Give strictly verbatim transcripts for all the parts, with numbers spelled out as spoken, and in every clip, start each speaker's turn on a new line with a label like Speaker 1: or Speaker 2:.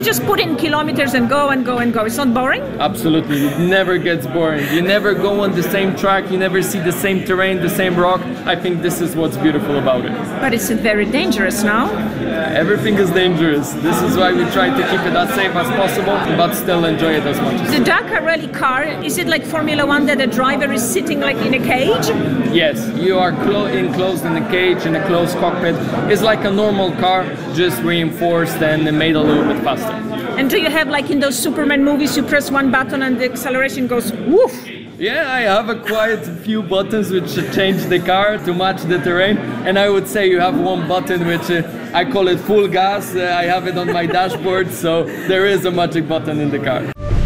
Speaker 1: Just put in kilometers and go and go and go. It's not boring?
Speaker 2: Absolutely. It never gets boring. You never go on the same track. You never see the same terrain, the same rock. I think this is what's beautiful about it.
Speaker 1: But it's very dangerous now.
Speaker 2: Everything is dangerous. This is why we try to keep it as safe as possible, but still enjoy it as much as possible.
Speaker 1: The Dakar Rally car, is it like Formula One that the driver is sitting like in a cage?
Speaker 2: Yes, you are clo enclosed in a cage, in a closed cockpit. It's like a normal car, just reinforced and made a little bit faster.
Speaker 1: And do you have, like in those Superman movies, you press one button and the acceleration goes woof?
Speaker 2: Yeah, I have a quite few buttons which change the car to match the terrain, and I would say you have one button which uh, I call it full gas. Uh, I have it on my dashboard, so there is a magic button in the car.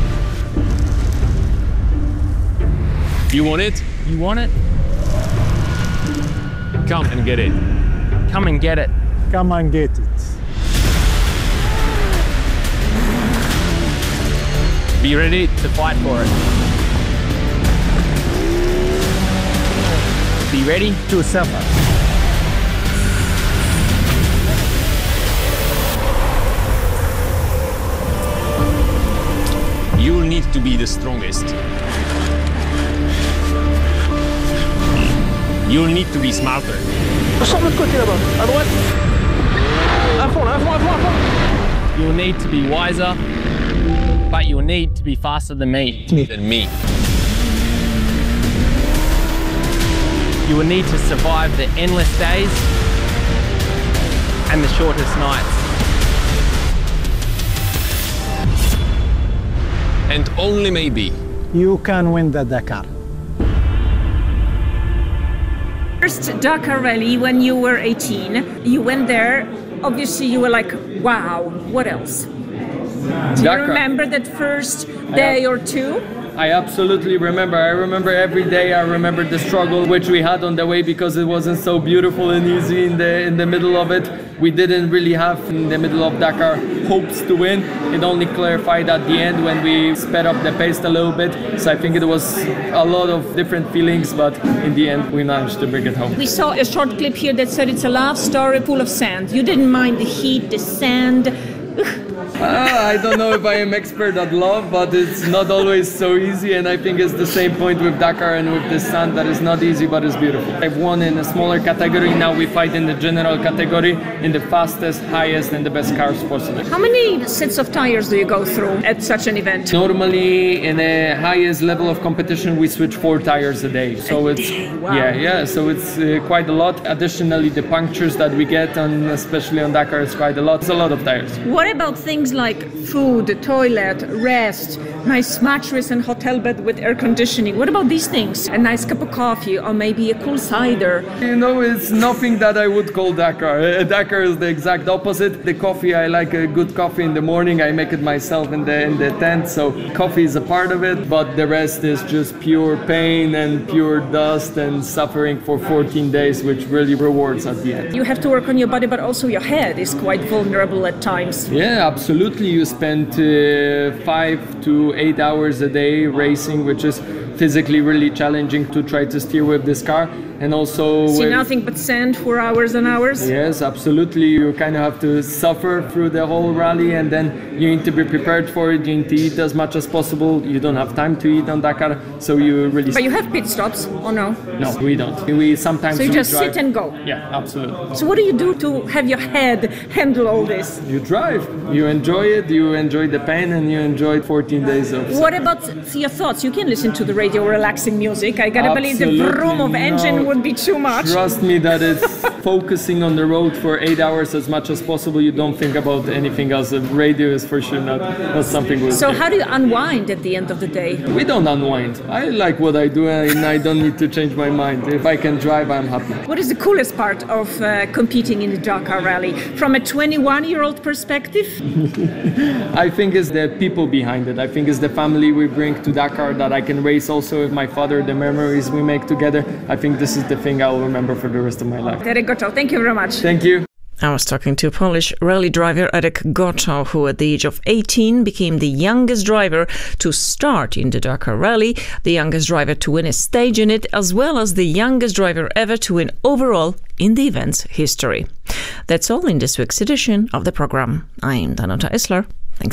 Speaker 3: You want it?
Speaker 4: You want it?
Speaker 3: Come and get it.
Speaker 4: Come and get it.
Speaker 5: Come and get it.
Speaker 3: Be ready
Speaker 4: To fight for it.
Speaker 3: be ready.
Speaker 5: To suffer.
Speaker 3: You'll need to be the strongest. You'll need to be smarter.
Speaker 5: Sors de l'autre côté là-bas, à droite. À fond, là, à fond, à fond, à fond.
Speaker 4: You'll need to be wiser, but you'll need to be faster than me.
Speaker 3: Than me.
Speaker 4: You will need to survive the endless days and the shortest nights.
Speaker 3: And only maybe.
Speaker 5: You can win the Dakar.
Speaker 1: First Dakar Rally when you were eighteen, you went there, obviously you were like, wow, what else? Do you remember that first day or two?
Speaker 2: I absolutely remember. I remember every day. I remember the struggle which we had on the way because it wasn't so beautiful and easy in the in the middle of it. We didn't really have in the middle of Dakar hopes to win. It only clarified at the end when we sped up the pace a little bit. So I think it was a lot of different feelings, but in the end we managed to bring it home.
Speaker 1: We saw a short clip here that said it's a love story full of sand. You didn't mind the heat, the sand.
Speaker 2: Ah, I don't know if I am expert at love, but it's not always so easy, and I think it's the same point with Dakar and with the sand, that is not easy, but it's beautiful. I've won in a smaller category, now we fight in the general category, in the fastest, highest and the best cars possible.
Speaker 1: How many sets of tires do you go through at such an event?
Speaker 2: Normally, in the highest level of competition, we switch four tires a day. So
Speaker 1: A
Speaker 2: it's
Speaker 1: day, wow.
Speaker 2: yeah, yeah. So it's uh, quite a lot. Additionally, the punctures that we get, and especially on Dakar, is quite a lot. It's a lot of tires.
Speaker 1: What about things like food, toilet, rest, nice mattress and hotel bed with air conditioning? What about these things? A nice cup of coffee or maybe a cool cider?
Speaker 2: You know, it's nothing that I would call Dakar. Uh, Dakar is the exact opposite. The coffee, I like a good coffee in the morning. I make it myself in the in the tent. So coffee is a part of it, but the rest is just pure pain and pure dust and suffering for fourteen days, which really rewards at the end.
Speaker 1: You have to work on your body, but also your head is quite vulnerable at times.
Speaker 2: Yeah, absolutely. You spend uh, five to eight hours a day racing, which is physically really challenging to try to steer with this car. And also
Speaker 1: See
Speaker 2: when-
Speaker 1: nothing but sand for hours and hours?
Speaker 2: Yes, absolutely. You kind of have to suffer through the whole rally, and then you need to be prepared for it. You need to eat as much as possible. You don't have time to eat on Dakar, so you really...
Speaker 1: But you have pit stops, or no?
Speaker 2: No, we don't. We sometimes
Speaker 1: So you
Speaker 2: we
Speaker 1: just
Speaker 2: drive.
Speaker 1: sit and go?
Speaker 2: Yeah, absolutely.
Speaker 1: So what do you do to have your head handle all this?
Speaker 2: You drive, you enjoy it, you enjoy the pain, and you enjoy fourteen days of...
Speaker 1: What about your thoughts? You can listen to the radio, relaxing music. I gotta believe the
Speaker 2: Absolutely
Speaker 1: vroom of engine
Speaker 2: no.
Speaker 1: would be too much.
Speaker 2: Trust me that it's focusing on the road for eight hours as much as possible. You don't think about anything else. The radio is for sure not, not something we'll
Speaker 1: So
Speaker 2: do.
Speaker 1: how do you unwind at the end of the day?
Speaker 2: We don't unwind. I like what I do and I don't need to change my mind. If I can drive, I'm happy.
Speaker 1: What is the coolest part of uh, competing in the Dakar Rally? From a twenty-one-year-old perspective?
Speaker 2: I think it's the people behind it. I think it's the family we bring to Dakar, that I can race also with my father, the memories we make together. I think this is the thing I'll remember for the rest of my life.
Speaker 1: Derek Gottschall, thank you very much.
Speaker 2: Thank you.
Speaker 1: I was talking to Polish rally driver Derek Gottschall, who at the age of eighteen became the youngest driver to start in the Dakar Rally, the youngest driver to win a stage in it, as well as the youngest driver ever to win overall in the event's history. That's all in this week's edition of the program. I'm Danuta Isler.